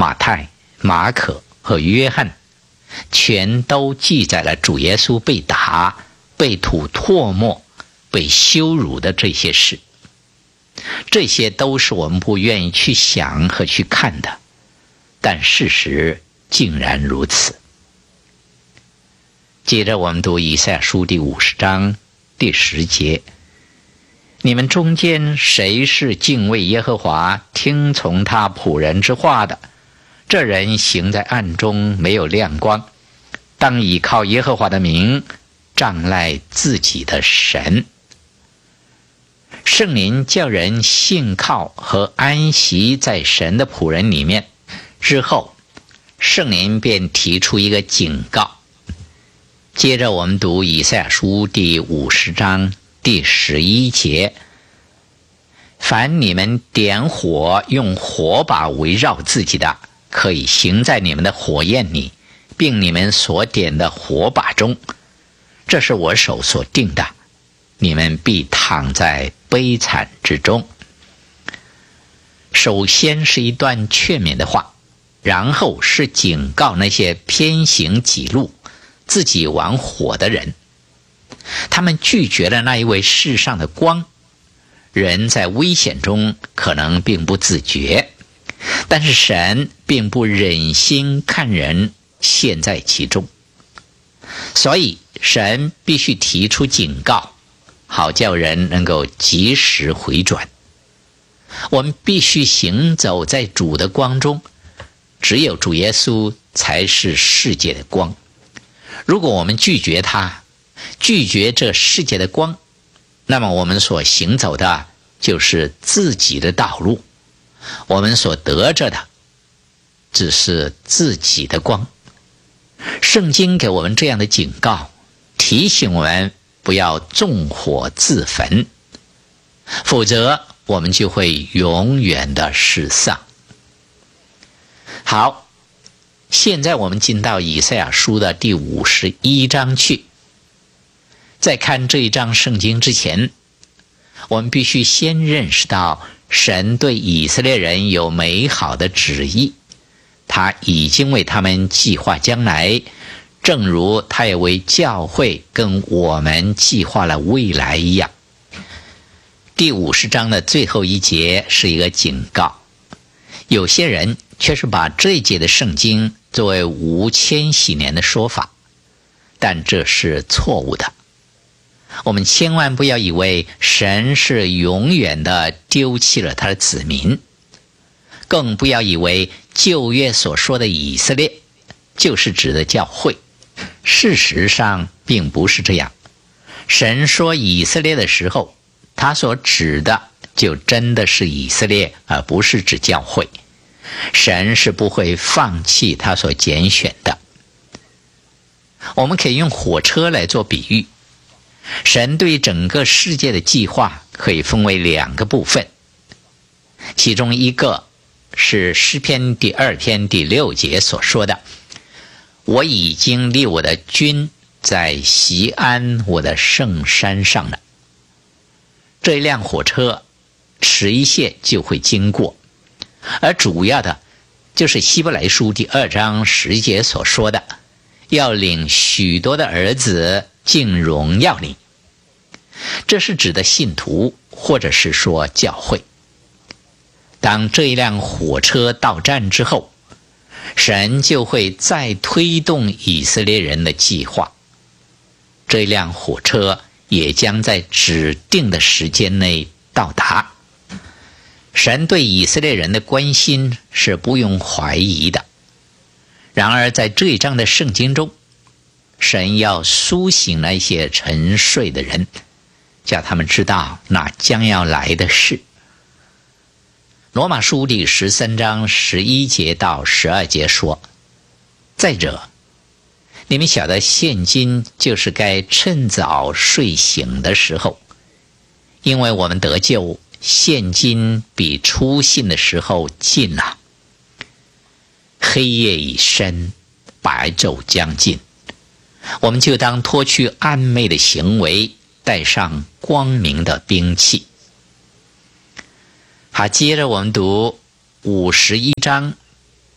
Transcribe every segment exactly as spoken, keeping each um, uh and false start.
马太、马可和约翰，全都记载了主耶稣被打、被吐唾沫、被羞辱的这些事。这些都是我们不愿意去想和去看的，但事实竟然如此。接着我们读以赛亚书第五十章第十节，你们中间谁是敬畏耶和华、听从他仆人之话的？这人行在暗中，没有亮光，当倚靠耶和华的名，仗赖自己的神。圣灵叫人信靠和安息在神的仆人里面之后，圣灵便提出一个警告。接着我们读以赛亚书第五十章第十一节，凡你们点火用火把围绕自己的，可以行在你们的火焰里，并你们所点的火把中，这是我手所定的，你们必躺在悲惨之中。首先是一段劝勉的话，然后是警告那些偏行己路、自己玩火的人。他们拒绝了那一位世上的光，人在危险中可能并不自觉，但是神并不忍心看人陷在其中，所以神必须提出警告，好叫人能够及时回转。我们必须行走在主的光中，只有主耶稣才是世界的光。如果我们拒绝他，拒绝这世界的光，那么我们所行走的就是自己的道路，我们所得着的只是自己的光。圣经给我们这样的警告，提醒我们不要纵火自焚，否则我们就会永远的失丧。好，现在我们进到以赛亚书的第五十一章去。在看这一章圣经之前，我们必须先认识到神对以色列人有美好的旨意，他已经为他们计划将来，正如他也为教会跟我们计划了未来一样。第五十章的最后一节是一个警告，有些人却是把这一节的圣经作为无千禧年的说法，但这是错误的。我们千万不要以为神是永远的丢弃了他的子民，更不要以为旧约所说的以色列就是指的教会。事实上并不是这样，神说以色列的时候，他所指的就真的是以色列，而不是指教会。神是不会放弃他所拣选的。我们可以用火车来做比喻，神对整个世界的计划可以分为两个部分，其中一个是诗篇第二篇第六节所说的，我已经立我的军在锡安我的圣山上了。这辆火车迟一些就会经过，而主要的就是希伯来书第二章十节所说的，要领许多的儿子进荣耀里。这是指的信徒，或者是说教会。当这一辆火车到站之后，神就会再推动以色列人的计划，这一辆火车也将在指定的时间内到达。神对以色列人的关心是不用怀疑的。然而在这一章的圣经中，神要苏醒那些沉睡的人，叫他们知道那将要来的事。罗马书第十三章十一节到十二节说，再者，你们晓得现今就是该趁早睡醒的时候，因为我们得救，现今比初信的时候近了。黑夜已深，白昼将近，我们就当脱去暗昧的行为，带上光明的兵器。好，接着我们读五十一章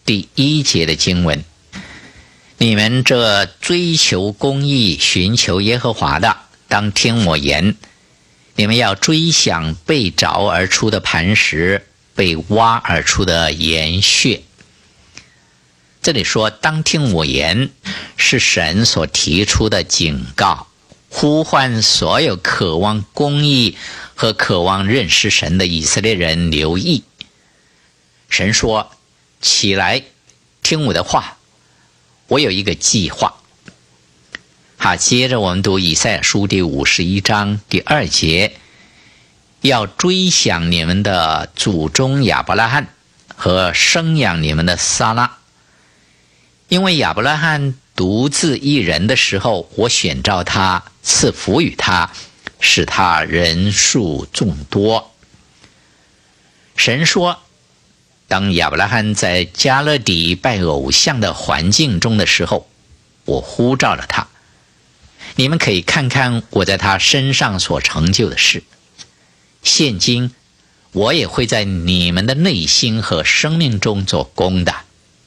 第一节的经文：你们这追求公义、寻求耶和华的，当听我言。你们要追想被凿而出的磐石，被挖而出的岩穴。这里说当听我言，是神所提出的警告，呼唤所有渴望公义和渴望认识神的以色列人留意。神说，起来，听我的话，我有一个计划。好，接着我们读以赛亚书第五十一章第二节，要追想你们的祖宗亚伯拉罕和生养你们的撒拉，因为亚伯拉罕独自一人的时候，我选召他，赐福与他，使他人数众多。神说，当亚伯拉罕在加勒底拜偶像的环境中的时候，我呼召了他。你们可以看看我在他身上所成就的事。现今我也会在你们的内心和生命中做工的。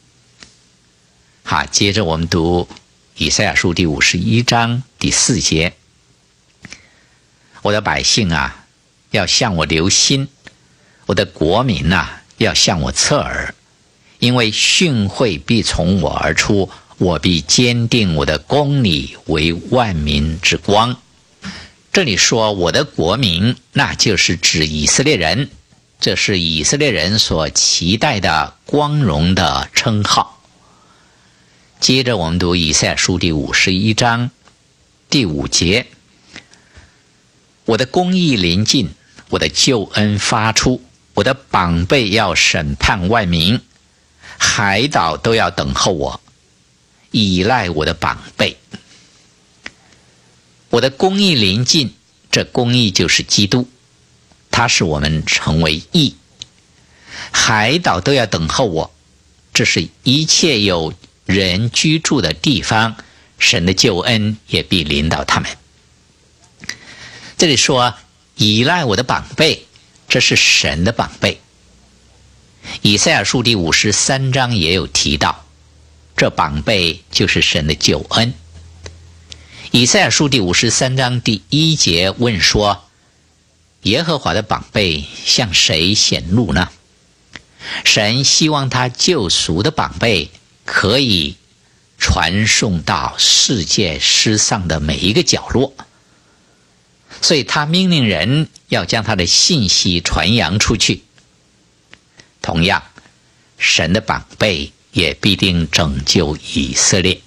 好，接着我们读以赛亚书第五十一章第四节。我的百姓啊，要向我留心，我的国民啊，要向我侧耳，因为训诲必从我而出，我必坚定我的公理为万民之光。这里说我的国民，那就是指以色列人，这是以色列人所期待的光荣的称号。接着我们读以赛亚书第五十一章第五节，我的公义临近，我的救恩发出，我的膀臂要审判万民，海岛都要等候我，依赖我的膀臂。我的公义临近，这公义就是基督，他使我们成为义。海岛都要等候我，这是一切有人居住的地方，神的救恩也必临到他们。这里说依赖我的膀臂，这是神的膀臂。以赛亚书第五十三章也有提到，这膀臂就是神的救恩。以赛亚书第五十三章第一节问说，耶和华的膀臂向谁显露呢？神希望他救赎的膀臂可以传送到世界世上的每一个角落，所以他命令人要将他的信息传扬出去。同样，神的膀臂也必定拯救以色列。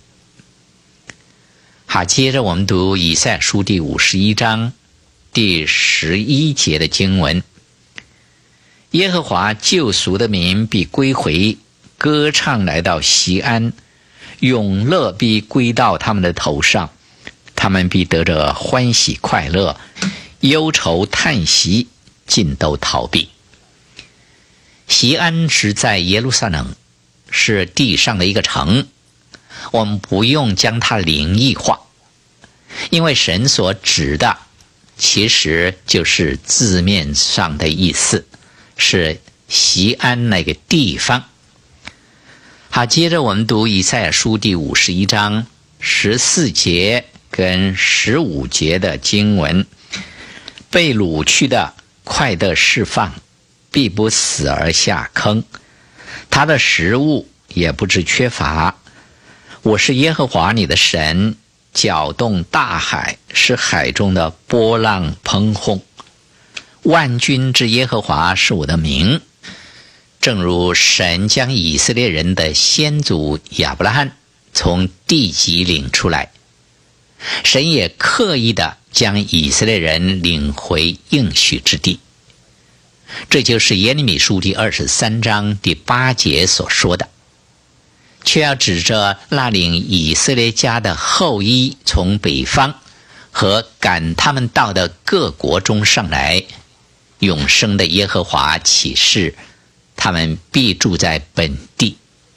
好，接着我们读以赛亚书第五十一章第十一节的经文。耶和华救赎的民必归回，歌唱来到锡安，永乐必归到他们的头上，他们必得着欢喜快乐，忧愁叹息尽都逃避。锡安是在耶路撒冷，是地上的一个城，我们不用将它灵异化，因为神所指的其实就是字面上的意思，是锡安那个地方。好，接着我们读以赛亚书第五十一章十四节跟十五节的经文。被掳去的快得释放，必不死而下坑，他的食物也不致缺乏。我是耶和华你的神，搅动大海，使海中的波浪喷轰。万军之耶和华是我的名，正如神将以色列人的先祖亚伯拉罕从地极领出来，神也刻意的将以色列人领回应许之地。这就是耶利米书第二十三章第八节所说的，却要指着那领以色列家的后裔从北方和赶他们到的各国中上来，永生的耶和华起誓，他们必住在本地。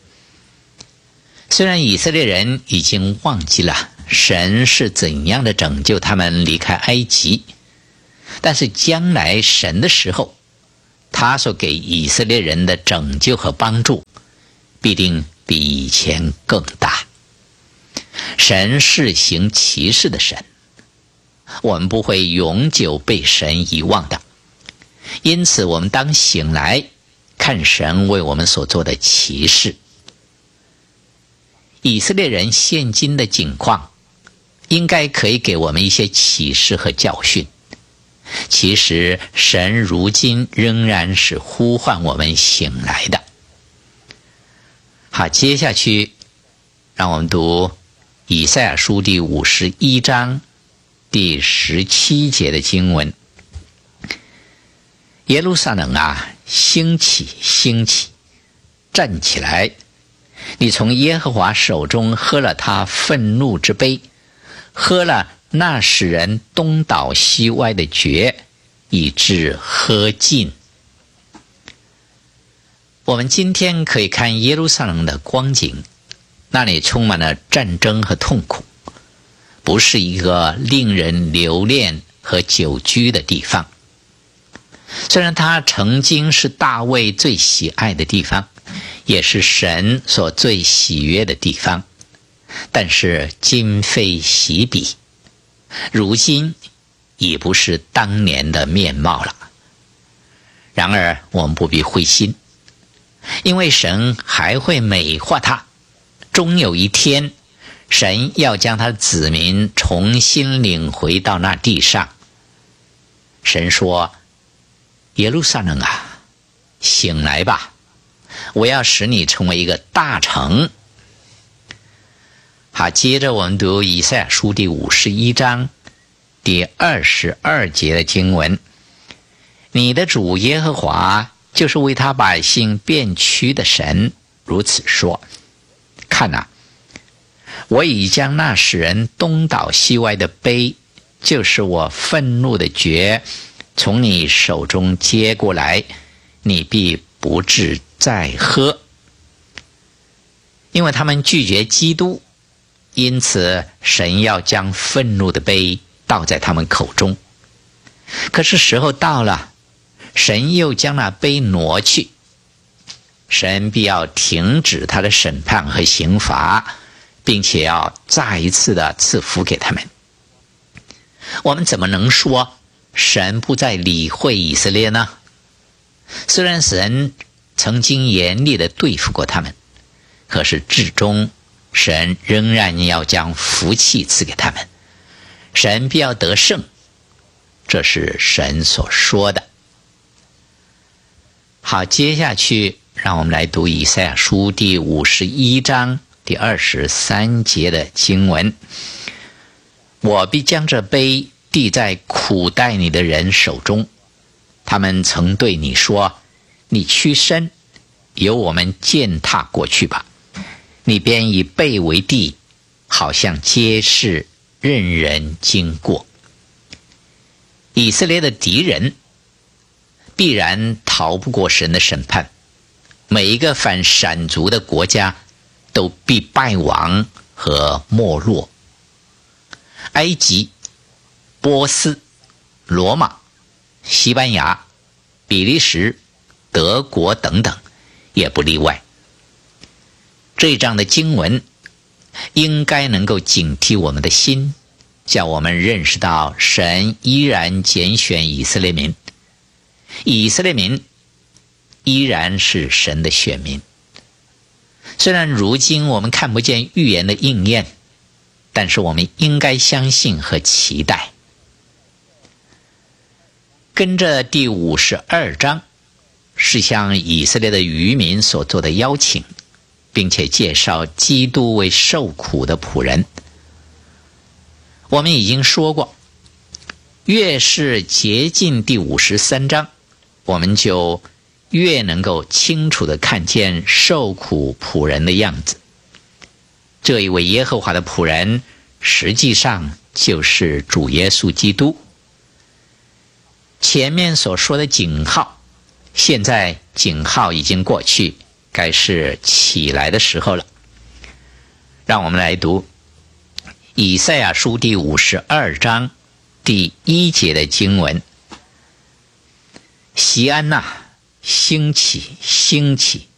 虽然以色列人已经忘记了神是怎样的拯救他们离开埃及，但是将来神的时候，他所给以色列人的拯救和帮助必定比以前更大。神是行奇事的神，我们不会永久被神遗忘的。因此我们当醒来，看神为我们所做的奇事。以色列人现今的境况，应该可以给我们一些启示和教训。其实神如今仍然是呼唤我们醒来的。好，接下去让我们读以赛亚书第五十一章第十七节的经文。耶路撒冷啊，兴起兴起，站起来，你从耶和华手中喝了他愤怒之杯，喝了那使人东倒西歪的爵，以致喝尽。我们今天可以看耶路撒冷的光景，那里充满了战争和痛苦，不是一个令人留恋和久居的地方。虽然它曾经是大卫最喜爱的地方，也是神所最喜悦的地方，但是今非昔比，如今已不是当年的面貌了。然而我们不必灰心，因为神还会美化它，终有一天神要将他的子民重新领回到那地上。神说，耶路撒冷啊，醒来吧，我要使你成为一个大城。好，接着我们读以赛亚书第五十一章第二十二节的经文。你的主耶和华就是为他百姓变屈的神，如此说，看啊，我已将那使人东倒西歪的杯，就是我愤怒的爵，从你手中接过来，你必不致再喝。因为他们拒绝基督，因此神要将愤怒的杯倒在他们口中。可是时候到了，神又将那杯挪去，神必要停止他的审判和刑罚，并且要再一次的赐福给他们。我们怎么能说神不再理会以色列呢？虽然神曾经严厉地对付过他们，可是至终神仍然要将福气赐给他们，神必要得胜，这是神所说的。好，接下去让我们来读以赛亚书第五十一章第二十三节的经文。我必将这杯递在苦待你的人手中，他们曾对你说，你屈身，由我们践踏过去吧，你便以背为地，好像街市任人经过。以色列的敌人必然逃不过神的审判，每一个反闪族的国家都必败亡和没落。埃及、波斯、罗马、西班牙、比利时、德国等等也不例外。这章的经文应该能够警惕我们的心，叫我们认识到神依然拣选以色列民，以色列民依然是神的选民。虽然如今我们看不见预言的应验，但是我们应该相信和期待。跟着第五十二章是向以色列的渔民所做的邀请，并且介绍基督为受苦的仆人。我们已经说过，越是接近第五十三章，我们就越能够清楚地看见受苦仆人的样子。这一位耶和华的仆人实际上就是主耶稣基督。前面所说的警号，现在警号已经过去，该是起来的时候了。让我们来读以赛亚书第五十二章第一节的经文。锡安哪，兴起兴起，